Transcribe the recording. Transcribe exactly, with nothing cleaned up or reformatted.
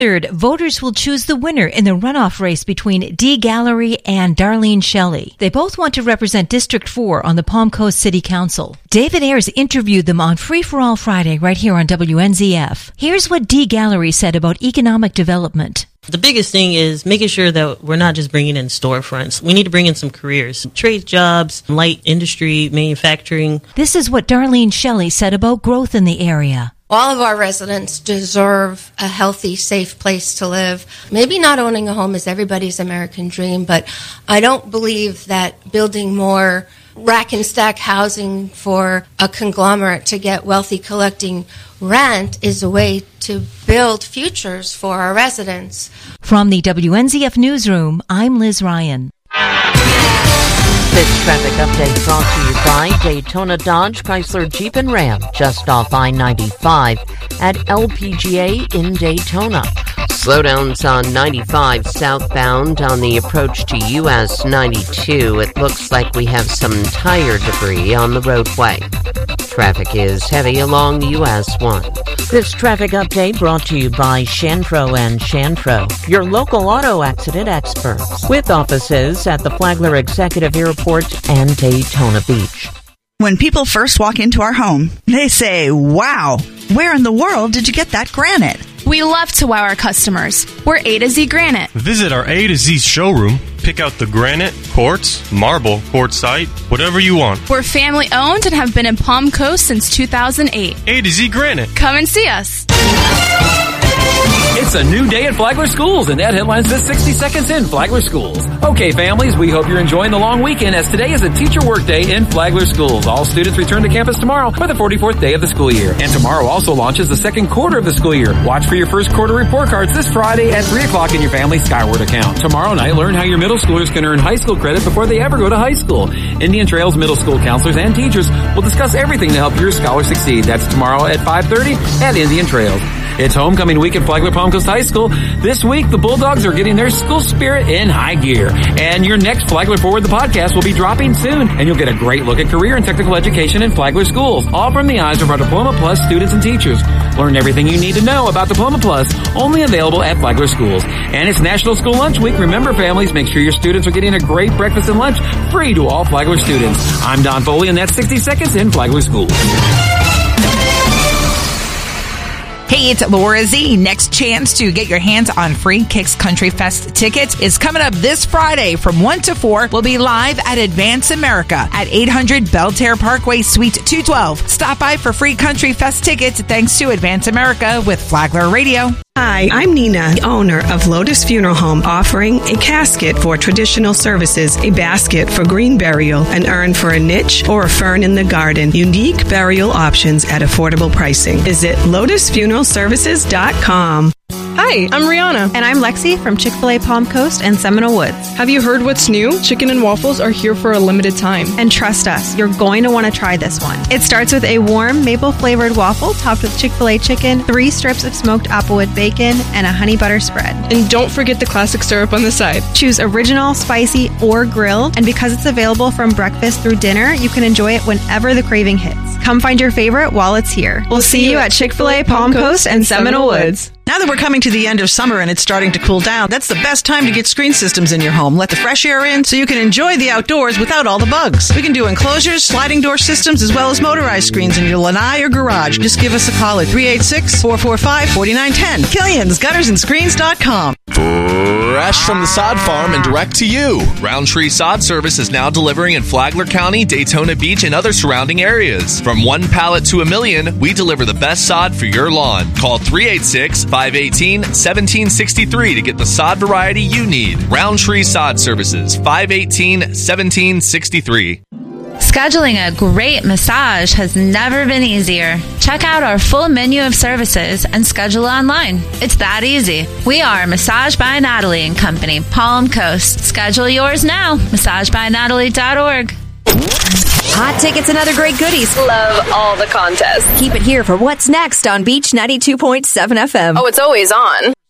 Third, voters will choose the winner in the runoff race between Dee Gallery and Darlene Shelley. They both want to represent District four on the Palm Coast City Council. David Ayers interviewed them on Free for All Friday right here on W N Z F. Here's what Dee Gallery said about economic development. The biggest thing is making sure that we're not just bringing in storefronts. We need to bring in some careers, trade jobs, light industry, manufacturing. This is what Darlene Shelley said about growth in the area. All of our residents deserve a healthy, safe place to live. Maybe not owning a home is everybody's American dream, but I don't believe that building more rack and stack housing for a conglomerate to get wealthy collecting rent is a way to build futures for our residents. From the W N Z F Newsroom, I'm Liz Ryan. This traffic update brought to you by Daytona Dodge, Chrysler, Jeep, and Ram, just off I ninety-five at L P G A in Daytona. Slowdowns on ninety-five southbound on the approach to U S ninety-two. It looks like we have some tire debris on the roadway. Traffic is heavy along U S one. This traffic update brought to you by Shantro and Shantro, your local auto accident experts, with offices at the Flagler Executive Airport and Daytona Beach. When people first walk into our home, they say, "Wow, where in the world did you get that granite?" We love to wow our customers. We're A to Z Granite. Visit our A to Z showroom. Pick out the granite, quartz, marble, quartzite, whatever you want. We're family owned and have been in Palm Coast since two thousand eight. A to Z Granite. Come and see us. It's a new day at Flagler Schools, and that headlines this sixty seconds in Flagler Schools. Okay, families, we hope you're enjoying the long weekend, as today is a teacher work day in Flagler Schools. All students return to campus tomorrow for the forty-fourth day of the school year. And tomorrow also launches the second quarter of the school year. Watch for your first quarter report cards this Friday at three o'clock in your family Skyward account. Tomorrow night, learn how your middle schoolers can earn high school credit before they ever go to high school. Indian Trails Middle School counselors and teachers will discuss everything to help your scholar succeed. That's tomorrow at five thirty at Indian Trails. It's homecoming week at Flagler Palm Coast High School. This week, the Bulldogs are getting their school spirit in high gear. And your next Flagler Forward, the podcast, will be dropping soon. And you'll get a great look at career and technical education in Flagler schools, all from the eyes of our Diploma Plus students and teachers. Learn everything you need to know about Diploma Plus, only available at Flagler Schools. And it's National School Lunch Week. Remember, families, make sure your students are getting a great breakfast and lunch free to all Flagler students. I'm Don Foley, and that's sixty seconds in Flagler Schools. Hey, it's Laura Z. Next chance to get your hands on free Kicks Country Fest tickets is coming up this Friday from one to four. We'll be live at Advance America at eight hundred Belterre Parkway, Suite two twelve. Stop by for free Country Fest tickets thanks to Advance America with Flagler Radio. Hi, I'm Nina, owner of Lotus Funeral Home, offering a casket for traditional services, a basket for green burial, an urn for a niche, or a fern in the garden. Unique burial options at affordable pricing. Visit lotus funeral services dot com. Hi, I'm Rihanna. And I'm Lexi from Chick-fil-A Palm Coast and Seminole Woods. Have you heard what's new? Chicken and waffles are here for a limited time. And trust us, you're going to want to try this one. It starts with a warm maple-flavored waffle topped with Chick-fil-A chicken, three strips of smoked applewood bacon, and a honey butter spread. And don't forget the classic syrup on the side. Choose original, spicy, or grilled. And because it's available from breakfast through dinner, you can enjoy it whenever the craving hits. Come find your favorite while it's here. We'll see you at Chick-fil-A Palm Coast and Seminole Woods. Now that we're coming to the end of summer and it's starting to cool down, that's the best time to get screen systems in your home. Let the fresh air in so you can enjoy the outdoors without all the bugs. We can do enclosures, sliding door systems, as well as motorized screens in your lanai or garage. Just give us a call at three eight six, four four five, four nine one zero. Killian's Gutters and Screens dot com. Fresh from the sod farm and direct to you. Roundtree Sod Service is now delivering in Flagler County, Daytona Beach, and other surrounding areas. From one pallet to a million, we deliver the best sod for your lawn. Call three eight six, five one eight, one seven six three to get the sod variety you need. Roundtree Sod Services, five one eight, one seven six three. Scheduling a great massage has never been easier. Check out our full menu of services and schedule online. It's that easy. We are Massage by Natalie and Company, Palm Coast. Schedule yours now. massage by natalie dot org. Hot tickets and other great goodies. Love all the contests. Keep it here for what's next on Beach ninety-two point seven F M. Oh, it's always on.